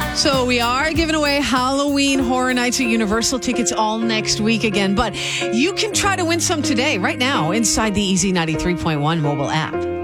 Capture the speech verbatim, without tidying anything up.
So we are giving away Halloween Horror Nights at Universal tickets all next week again. But you can try to win some today, right now, inside the Easy ninety-three point one mobile app.